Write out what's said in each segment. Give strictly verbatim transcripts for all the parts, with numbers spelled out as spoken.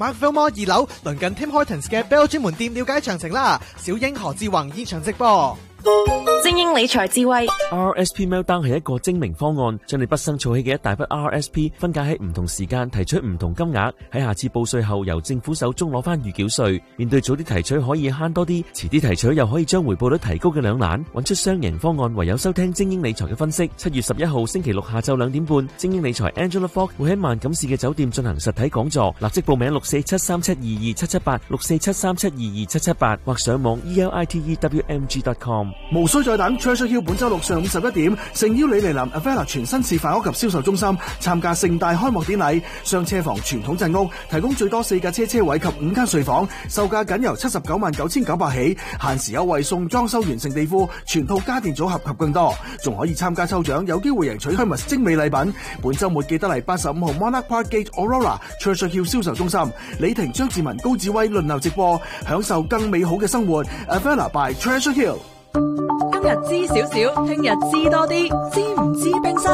Park Fillmore 二樓鄰近 Tim Hortons 嘅 Bell 專門店，了解詳情啦。小英何志宏現場直播。 精英理財智慧 R S P Meltdown 係一個精明方案，將你畢生儲起嘅一大筆 R S P 分解喺唔同時間提取唔同金額，喺下次報稅後由政府手中攞翻預繳稅。面對早啲提取可以慳多啲，遲啲提取又可以將回報率提高嘅兩難，揾出雙贏方案唯有收聽精英理財嘅分析。七月十一號星期六下晝兩點半，精英理財 Angela Fogg 會喺萬錦市嘅酒店進行實體講座，立即報名六四七三七二二七七八 六四七三七二二七七八或上網 e l i t e w m g dot com。 無需再等 Treasure Hill 本周六上午十一點，誠邀你嚟臨 Avella 全新示範屋及銷售中心參加盛大開幕典禮。雙車房傳統鎮屋提供最多四架車車位及五間睡房，售價僅由七十九萬九千九百起，限時優惠送裝修完成地庫、全套家電組合及更多，仲可以參加抽獎，有機會贏取 Hermes 精美禮品。本周末記得嚟八十五號 Monarch Park Gate Aurora Treasure Hill 銷售中心，李婷、張志文、高志威輪流直播，享受更美好嘅生活。Avella by Treasure Hill。 今日知少少，聽日知多啲，知唔知冰室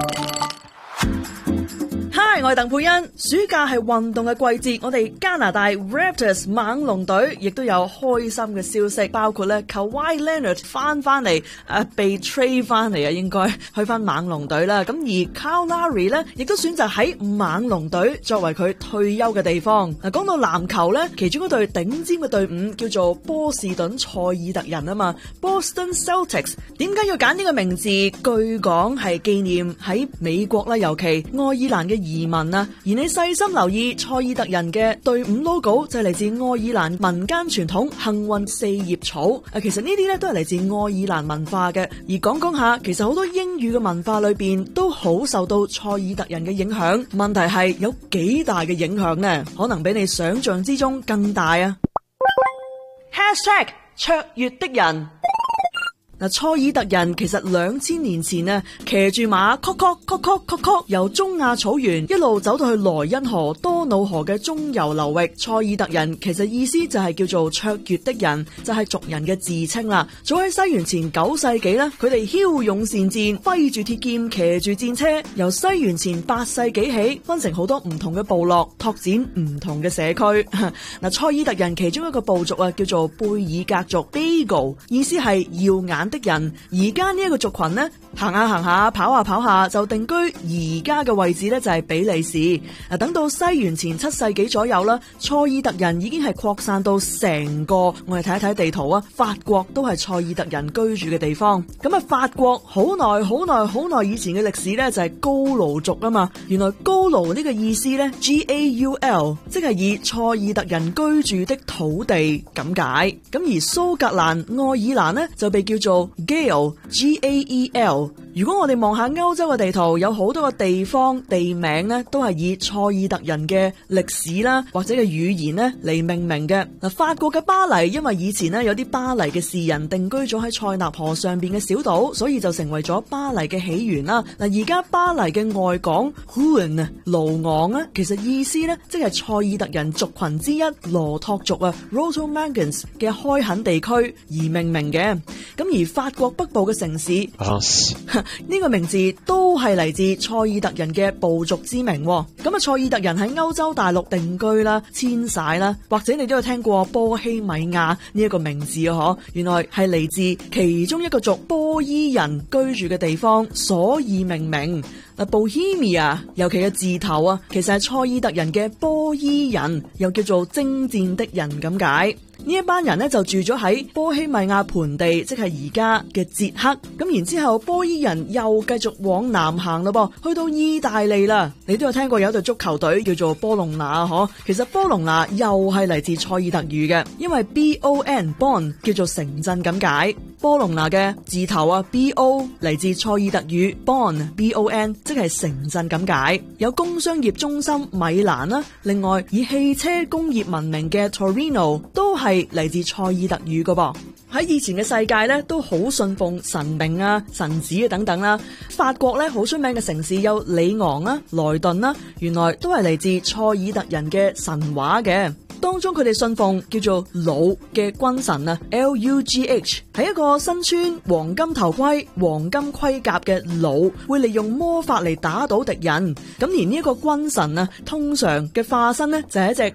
？Hi， 我係鄧佩欣。暑假係運動嘅季節，我哋加拿大 Raptors 猛龍隊亦都有開心嘅消息，包括咧 Kawhi Leonard 翻翻嚟，誒被 trade 翻嚟啊，應該去翻猛龍隊啦。咁而 Kyle Lowry 咧，亦都選擇喺猛龍隊作為佢退休嘅地方。嗱，講到籃球咧，其中一隊頂尖嘅隊伍叫做波士頓賽爾特人啊嘛 ，Boston Celtics。點解要揀呢個名字？據講係紀念喺美國啦，尤其愛爾蘭嘅移民啊，而你細心留意賽爾特人嘅隊伍 logo 就係嚟自愛爾蘭民間傳統幸運四葉草啊，其實呢啲咧都係嚟自愛爾蘭文化嘅。而講講下，其實好多英語嘅文化裏邊都好受到賽爾特人嘅影響。問題係有幾大嘅影響呢？可能比你想象之中更大啊。Hashtag 卓越的人。嗱，賽爾特人其實兩千年前呢，騎住馬，曲曲曲曲曲曲，由中亞草原一路走到去萊茵河、多瑙河嘅中游流域。賽爾特人其實意思就係叫做卓越的人，就係族人嘅自稱啦。早喺西元前九世紀呢，佢哋驍勇善戰，揮住鐵劍，騎住戰車。由西元前八世紀起，分成好多唔同嘅部落，拓展唔同嘅社區。嗱，賽爾特人其中一個部族啊，叫做貝爾格族 （Beagle），意思係耀眼的人。而家呢一個族群呢，行下行下，跑下跑下，就定居而家嘅位置呢，就係比利時。嗱，等到西元前七世紀左右啦，賽爾特人已經係擴散到成個，我哋睇一睇地圖啊，法國都係賽爾特人居住嘅地方。咁啊，法國好耐好耐好耐以前嘅歷史呢，就係高盧族啊嘛。原來高盧呢個意思呢 G A U L， 即係以賽爾特人居住的土地咁解。咁而蘇格蘭、愛爾蘭呢，就被叫做Gael G A E L。如果我哋望下歐洲嘅地圖，有好多個地方地名呢，都係以賽爾特人嘅歷史啦，或者嘅語言呢嚟命名嘅。嗱，法國嘅巴黎，因為以前呢有啲巴黎嘅士人定居咗喺塞納河上邊嘅小島，所以就成為咗巴黎嘅起源啦。嗱，而家巴黎嘅外港 Rouen 啊，盧昂啊，其實意思呢，即係賽爾特人族群之一羅托族啊 Rotomangans 嘅開墾地區而命名嘅。咁而法國北部嘅城市呢個名字都係嚟自賽爾特人嘅部族之名。咁啊，賽爾特人喺歐洲大陸定居啦、遷徙啦，或者你都有聽過波希米亞呢一個名字啊？嗬，原來係嚟自其中一個族波伊人居住嘅地方，所以命名。嗱，Bohemia 尤其嘅字頭啊，其實係賽爾特人嘅波伊人，又叫做征戰的人咁解。呢一班人呢，就住咗喺波希米亞盆地，即係而家嘅捷克。咁然之後，波伊人又繼續往南行咯噃，去到意大利啦。你都有聽過有一隊足球隊叫做波隆拿嗬？其實波隆拿又係嚟自賽爾特語嘅，因為 B O N Bonn 叫做城鎮咁解。波隆拿嘅字頭啊 B O 嚟自賽爾特語 Bonn B O N， 即係城鎮咁解。有工商業中心米蘭啦，另外以汽車工業聞名嘅 Torino 都係嚟自賽爾特語噶噃。喺以前嘅世界咧，都好信奉神明啊、神子啊等等啦。法國咧好出名嘅城市有里昂啦、萊頓啦，原來都係嚟自賽爾特人嘅神話嘅。當中佢哋信奉叫做弩嘅軍神啊 L U G H， 係一個身穿黃金頭盔、黃金盔甲嘅弩，會利用魔法嚟打倒敵人。咁而呢一個軍神啊，通常嘅化身呢，就係一隻